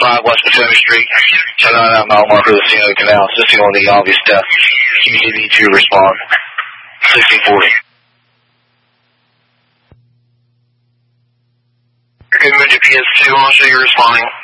5 West Potomac Street. 1099 mile marker of the Sienna Canal. Assisting on the obvious death. QCD to respond. 1640. Good move to PS2. I'll show you responding.